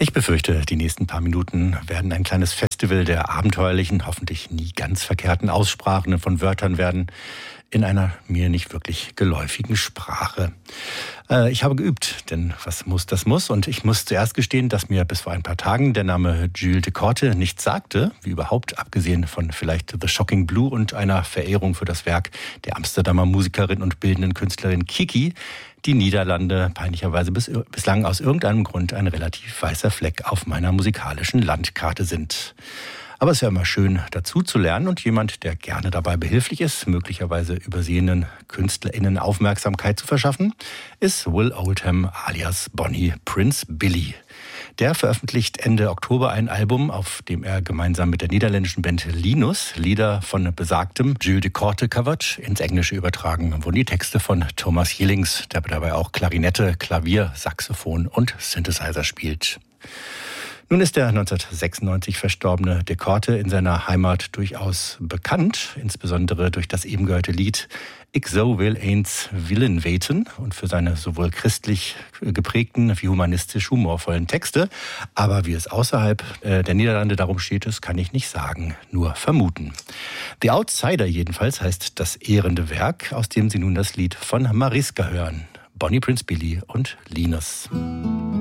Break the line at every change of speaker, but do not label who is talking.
Ich befürchte, die nächsten paar Minuten werden ein kleines Festival der abenteuerlichen, hoffentlich nie ganz verkehrten Aussprachen von Wörtern werden, in einer mir nicht wirklich geläufigen Sprache. Ich habe geübt, denn was muss, das muss. Und ich muss zuerst gestehen, dass mir bis vor ein paar Tagen der Name Jules de Korte nichts sagte, wie überhaupt, abgesehen von vielleicht The Shocking Blue und einer Verehrung für das Werk der Amsterdamer Musikerin und bildenden Künstlerin Kiki, die Niederlande peinlicherweise bislang aus irgendeinem Grund ein relativ weißer Fleck auf meiner musikalischen Landkarte sind. Aber es ist ja immer schön, dazu zu lernen, und jemand, der gerne dabei behilflich ist, möglicherweise übersehenen KünstlerInnen Aufmerksamkeit zu verschaffen, ist Will Oldham alias Bonnie Prince Billy. Der veröffentlicht Ende Oktober ein Album, auf dem er gemeinsam mit der niederländischen Band Linus Lieder von besagtem Jules de Korte covert. Ins Englische übertragen wurden die Texte von Thomas Jillings, der dabei auch Klarinette, Klavier, Saxophon und Synthesizer spielt. Nun ist der 1996 verstorbene de Korte in seiner Heimat durchaus bekannt, insbesondere durch das eben gehörte Lied Ich so will eens willen weten und für seine sowohl christlich geprägten wie humanistisch humorvollen Texte. Aber wie es außerhalb der Niederlande darum steht, das kann ich nicht sagen, nur vermuten. The Outsider jedenfalls heißt das ehrende Werk, aus dem Sie nun das Lied von Mariska hören. Bonnie Prince Billy und Linus.